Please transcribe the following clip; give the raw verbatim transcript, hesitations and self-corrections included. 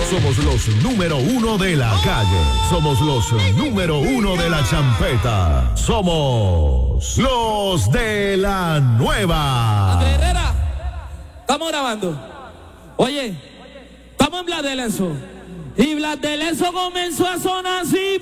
Somos los número uno de la calle. Somos los número uno de la champeta. Somos los de la nueva. Andrés Herrera, estamos grabando. Oye, estamos en Blas de Lezo. Y Blas de Lezo comenzó a sonar así.